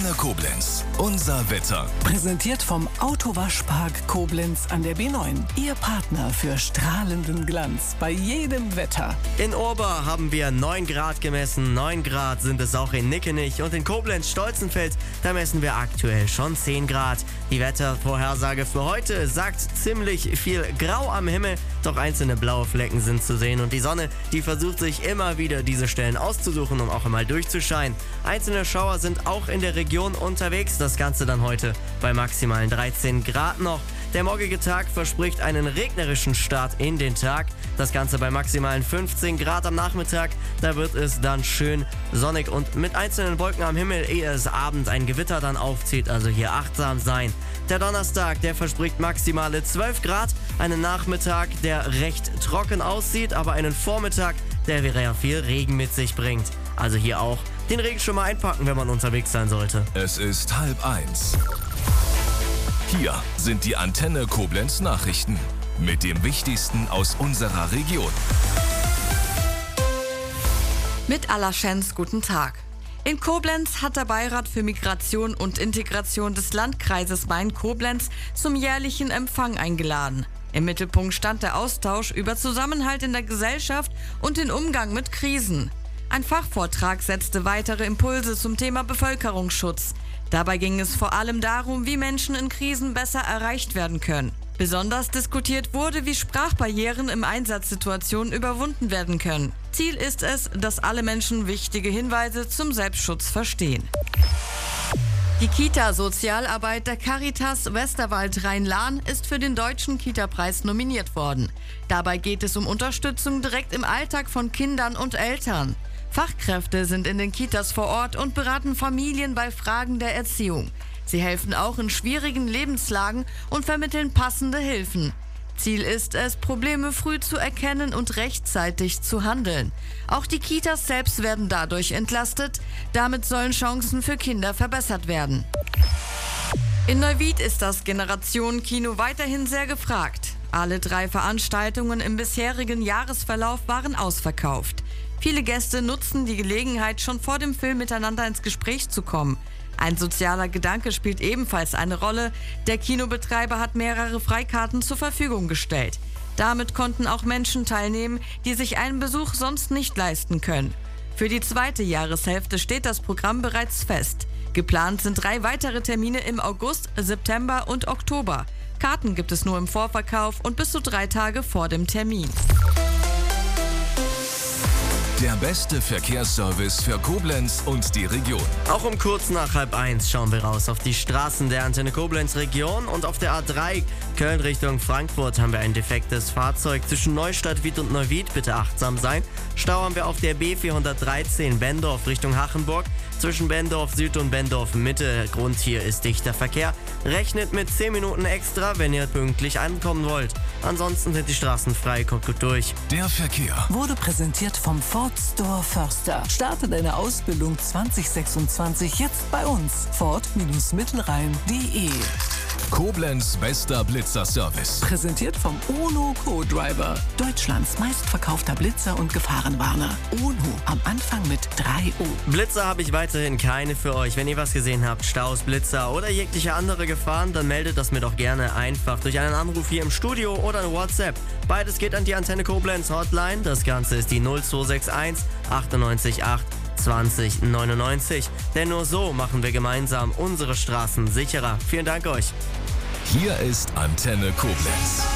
Antenne Koblenz. Unser Wetter. Präsentiert vom Autowaschpark Koblenz an der B9. Ihr Partner für strahlenden Glanz bei jedem Wetter. In Ober haben wir 9 Grad gemessen. 9 Grad sind es auch in Nickenich. Und in Koblenz-Stolzenfeld, da messen wir aktuell schon 10 Grad. Die Wettervorhersage für heute sagt ziemlich viel Grau am Himmel. Doch einzelne blaue Flecken sind zu sehen. Und die Sonne, die versucht sich immer wieder diese Stellen auszusuchen, um auch einmal durchzuscheinen. Einzelne Schauer sind auch in der Region unterwegs. Das Ganze dann heute bei maximalen 13 Grad noch. Der morgige Tag verspricht einen regnerischen Start in den Tag. Das Ganze bei maximalen 15 Grad am Nachmittag. Da wird es dann schön sonnig und mit einzelnen Wolken am Himmel, ehe es abends ein Gewitter dann aufzieht. Also hier achtsam sein. Der Donnerstag, der verspricht maximale 12 Grad. Einen Nachmittag, der recht trocken aussieht, aber einen Vormittag, der wieder viel Regen mit sich bringt. Also hier auch den Regenschirm mal einpacken, wenn man unterwegs sein sollte. Es ist 12:30. Hier sind die Antenne Koblenz Nachrichten mit dem Wichtigsten aus unserer Region. Mit Alaschens guten Tag. In Koblenz hat der Beirat für Migration und Integration des Landkreises Main-Koblenz zum jährlichen Empfang eingeladen. Im Mittelpunkt stand der Austausch über Zusammenhalt in der Gesellschaft und den Umgang mit Krisen. Ein Fachvortrag setzte weitere Impulse zum Thema Bevölkerungsschutz. Dabei ging es vor allem darum, wie Menschen in Krisen besser erreicht werden können. Besonders diskutiert wurde, wie Sprachbarrieren in Einsatzsituationen überwunden werden können. Ziel ist es, dass alle Menschen wichtige Hinweise zum Selbstschutz verstehen. Die Kita-Sozialarbeit der Caritas Westerwald Rhein-Lahn ist für den Deutschen Kita-Preis nominiert worden. Dabei geht es um Unterstützung direkt im Alltag von Kindern und Eltern. Fachkräfte sind in den Kitas vor Ort und beraten Familien bei Fragen der Erziehung. Sie helfen auch in schwierigen Lebenslagen und vermitteln passende Hilfen. Ziel ist es, Probleme früh zu erkennen und rechtzeitig zu handeln. Auch die Kitas selbst werden dadurch entlastet. Damit sollen Chancen für Kinder verbessert werden. In Neuwied ist das Generationen-Kino weiterhin sehr gefragt. Alle 3 Veranstaltungen im bisherigen Jahresverlauf waren ausverkauft. Viele Gäste nutzen die Gelegenheit, schon vor dem Film miteinander ins Gespräch zu kommen. Ein sozialer Gedanke spielt ebenfalls eine Rolle. Der Kinobetreiber hat mehrere Freikarten zur Verfügung gestellt. Damit konnten auch Menschen teilnehmen, die sich einen Besuch sonst nicht leisten können. Für die zweite Jahreshälfte steht das Programm bereits fest. Geplant sind 3 weitere Termine im August, September und Oktober. Karten gibt es nur im Vorverkauf und bis zu 3 Tage vor dem Termin. Der beste Verkehrsservice für Koblenz und die Region. Auch um kurz nach 12:30 schauen wir raus auf die Straßen der Antenne Koblenz Region und auf der A3 Köln Richtung Frankfurt haben wir ein defektes Fahrzeug zwischen Neustadt, Wied und Neuwied. Bitte achtsam sein. Stau haben wir auf der B413 Bendorf Richtung Hachenburg. Zwischen Bendorf Süd und Bendorf Mitte. Grund hier ist dichter Verkehr. Rechnet mit 10 Minuten extra, wenn ihr pünktlich ankommen wollt. Ansonsten sind die Straßen frei, kommt gut durch. Der Verkehr Wurde präsentiert vom Ford Store Förster. Starte deine Ausbildung 2026 jetzt bei uns. Ford-Mittelrhein.de. Koblenz bester Blitzerservice. Präsentiert vom UNO Co-Driver. Deutschlands meistverkaufter Blitzer und Gefahrenwarner. UNO am Anfang mit 3 O. Blitzer habe ich weiterhin keine für euch. Wenn ihr was gesehen habt, Staus, Blitzer oder jegliche andere Gefahren, dann meldet das mir doch gerne einfach durch einen Anruf hier im Studio oder eine WhatsApp. Beides geht an die Antenne Koblenz Hotline. Das Ganze ist die 0261 98 8 20 99. Denn nur so machen wir gemeinsam unsere Straßen sicherer. Vielen Dank euch. Hier ist Antenne Koblenz.